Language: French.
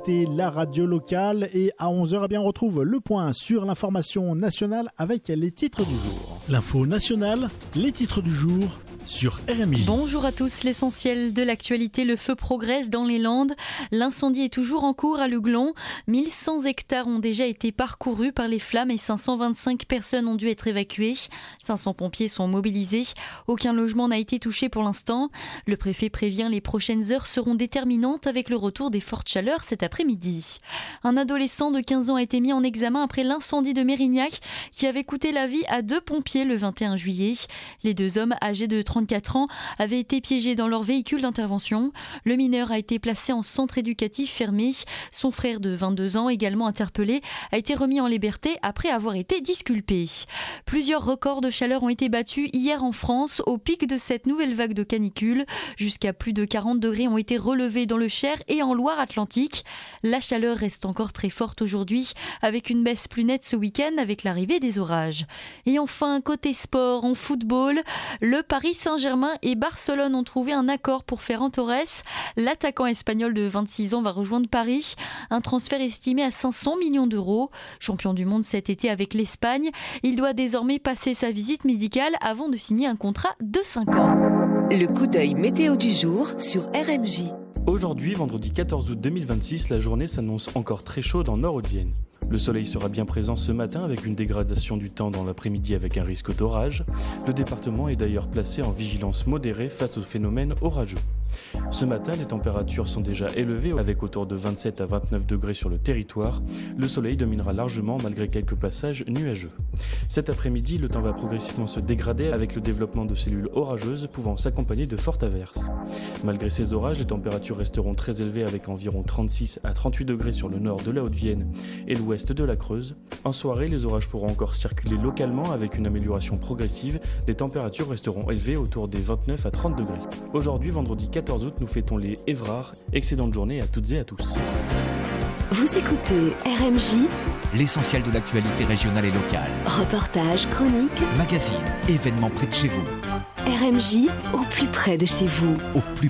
écoutez la radio locale et à 11h, on retrouve le point sur l'information nationale avec les titres du jour. L'info nationale, les titres du jour sur RMJ. Bonjour à tous, l'essentiel de l'actualité, le feu progresse dans les Landes. L'incendie est toujours en cours à Luglon. 1100 hectares ont déjà été parcourus par les flammes et 525 personnes ont dû être évacuées. 500 pompiers sont mobilisés. Aucun logement n'a été touché pour l'instant. Le préfet prévient les prochaines heures seront déterminantes avec le retour des fortes chaleurs cet après-midi. Un adolescent de 15 ans a été mis en examen après l'incendie de Mérignac qui avait coûté la vie à 2 pompiers le 21 juillet. Les 2 hommes âgés de 34 ans avaient été piégés dans leur véhicule d'intervention. Le mineur a été placé en centre éducatif fermé. Son frère de 22 ans, également interpellé, a été remis en liberté après avoir été disculpé. Plusieurs records de chaleur ont été battus hier en France au pic de cette nouvelle vague de canicule. Jusqu'à plus de 40 degrés ont été relevés dans le Cher et en Loire-Atlantique. La chaleur reste encore très forte aujourd'hui avec une baisse plus nette ce week-end avec l'arrivée des orages. Et enfin, côté sport, en football, le Paris Saint-Germain et Barcelone ont trouvé un accord pour Ferran Torres. L'attaquant espagnol de 26 ans va rejoindre Paris. Un transfert estimé à 500 millions d'euros. Champion du monde cet été avec l'Espagne, il doit désormais passer sa visite médicale avant de signer un contrat de 5 ans. Le coup d'œil météo du jour sur RMJ. Aujourd'hui, vendredi 14 août 2026, la journée s'annonce encore très chaude en Nord-Haute-Vienne. Le soleil sera bien présent ce matin avec une dégradation du temps dans l'après-midi avec un risque d'orage. Le département est d'ailleurs placé en vigilance modérée face au phénomène orageux. Ce matin, les températures sont déjà élevées avec autour de 27 à 29 degrés sur le territoire. Le soleil dominera largement malgré quelques passages nuageux. Cet après-midi, le temps va progressivement se dégrader avec le développement de cellules orageuses pouvant s'accompagner de fortes averses. Malgré ces orages, les températures resteront très élevées avec environ 36 à 38 degrés sur le nord de la Haute-Vienne et l'ouest de la Creuse. En soirée, les orages pourront encore circuler localement avec une amélioration progressive. Les températures resteront élevées autour des 29 à 30 degrés. Aujourd'hui, vendredi 14 août, nous fêtons les Évrards. Excellente journée à toutes et à tous. Vous écoutez RMJ, l'essentiel de l'actualité régionale et locale. reportages, chroniques, Magazine, événements près de chez vous. RMJ au plus près de chez vous. Au plus